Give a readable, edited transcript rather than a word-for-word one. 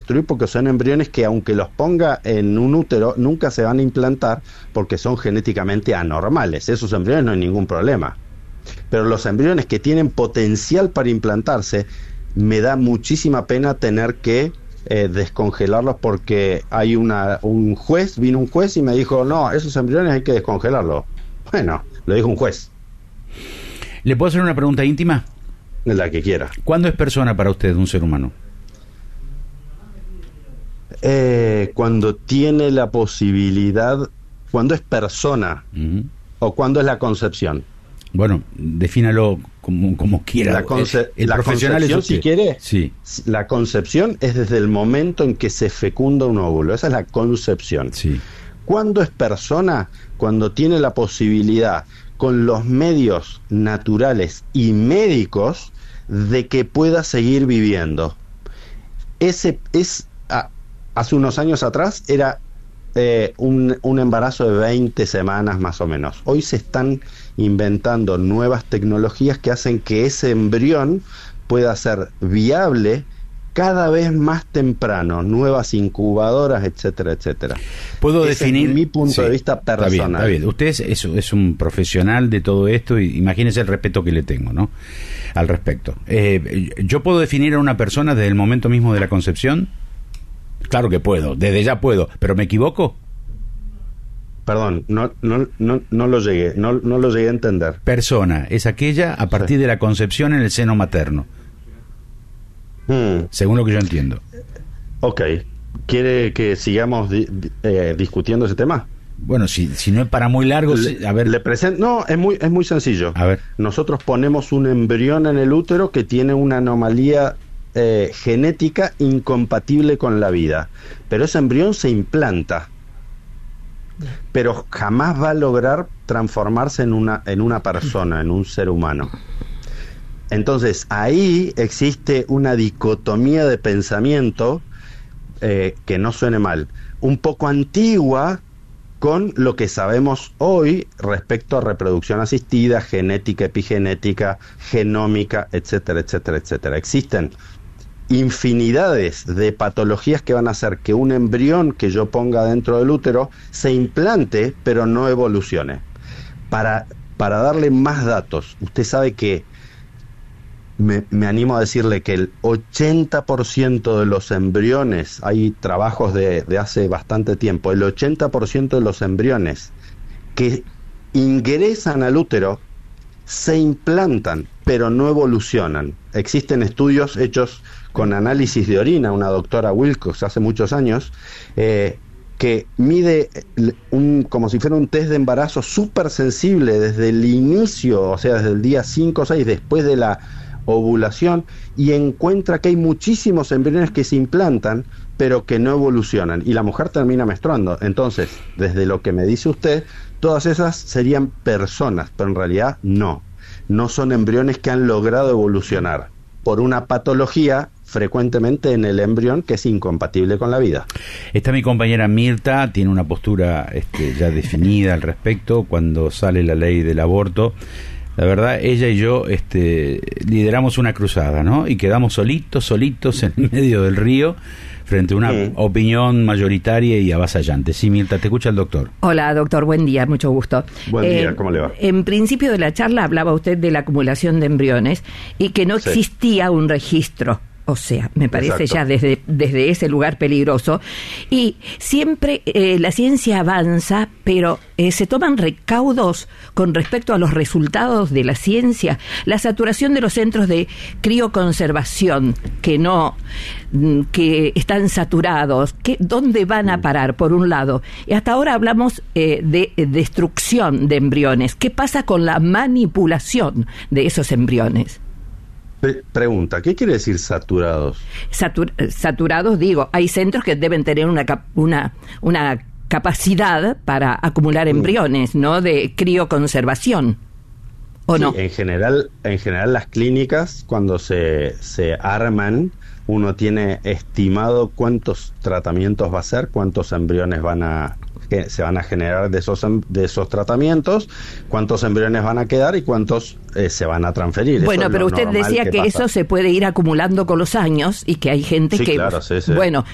destruir porque son embriones que, aunque los ponga en un útero, nunca se van a implantar porque son genéticamente anormales. Esos embriones no hay ningún problema. Pero los embriones que tienen potencial para implantarse, me da muchísima pena tener que descongelarlos porque hay vino un juez y me dijo, no, esos embriones hay que descongelarlos. Bueno, lo dijo un juez. ¿Le puedo hacer una pregunta íntima? La que quiera. ¿Cuándo es persona para usted un ser humano? Cuando tiene la posibilidad, cuando es persona, o cuando es la concepción. Bueno, defínalo como quiera. El la profesional concepción, es usted. si quiere, sí. La concepción es desde el momento en que se fecunda un óvulo. Esa es la concepción. Sí. ¿Cuándo es persona? Cuando tiene la posibilidad, con los medios naturales y médicos, de que pueda seguir viviendo. Hace unos años atrás era un embarazo de 20 semanas más o menos. Hoy se están inventando nuevas tecnologías que hacen que ese embrión pueda ser viable cada vez más temprano, nuevas incubadoras, etcétera, etcétera. Puedo Ese definir es mi punto de vista personal. Está bien. Usted es un profesional de todo esto y imagínese el respeto que le tengo, ¿no? Al respecto. ¿Yo puedo definir a una persona desde el momento mismo de la concepción? Claro que puedo, desde ya puedo, pero ¿me equivoco? Perdón, no lo llegué a entender. Persona es aquella a partir de la concepción en el seno materno. Según lo que yo entiendo. Ok. ¿Quiere que sigamos discutiendo ese tema? Bueno, si no es para muy largo, a ver. No, es muy sencillo. A ver. Nosotros ponemos un embrión en el útero que tiene una anomalía genética incompatible con la vida, pero ese embrión se implanta, pero jamás va a lograr transformarse en una persona, en un ser humano. Entonces ahí existe una dicotomía de pensamiento que no suene mal, un poco antigua con lo que sabemos hoy respecto a reproducción asistida, genética, epigenética, genómica, etcétera, etcétera, etcétera. Existen infinidades de patologías que van a hacer que un embrión que yo ponga dentro del útero se implante pero no evolucione. Para darle más datos, usted sabe que me animo a decirle que el 80% de los embriones, hay trabajos de hace bastante tiempo, el 80% de los embriones que ingresan al útero se implantan pero no evolucionan. Existen estudios hechos con análisis de orina, una doctora Wilcox hace muchos años, que mide como si fuera un test de embarazo súper sensible desde el inicio, o sea, desde el día 5 o 6, después de la ovulación, y encuentra que hay muchísimos embriones que se implantan, pero que no evolucionan, y la mujer termina menstruando. Entonces, desde lo que me dice usted, todas esas serían personas, pero en realidad no son embriones que han logrado evolucionar por una patología frecuentemente en el embrión que es incompatible con la vida. Está mi compañera Mirta, tiene una postura ya definida al respecto cuando sale la ley del aborto. La verdad, ella y yo lideramos una cruzada, ¿no? Y quedamos solitos en el medio del río frente a una opinión mayoritaria y avasallante. Sí, Mirta, te escucha el doctor. Hola, doctor, buen día, mucho gusto. Buen día, ¿cómo le va? En principio de la charla hablaba usted de la acumulación de embriones y que no existía un registro. O sea, me parece ya desde ese lugar peligroso. Y siempre la ciencia avanza, pero se toman recaudos con respecto a los resultados de la ciencia. La saturación de los centros de crioconservación, que están saturados, ¿dónde van a parar, por un lado? Y hasta ahora hablamos de destrucción de embriones. ¿Qué pasa con la manipulación de esos embriones? Pregunta, ¿qué quiere decir saturados? Saturados, digo, hay centros que deben tener una capacidad para acumular embriones, ¿no? De crioconservación, ¿o no? En general las clínicas, cuando se arman, uno tiene estimado cuántos tratamientos va a hacer, cuántos embriones se van a generar de esos tratamientos, cuántos embriones van a quedar y cuántos se van a transferir. Bueno, pero usted decía que eso se puede ir acumulando con los años y que hay gente que... Claro, sí. Bueno,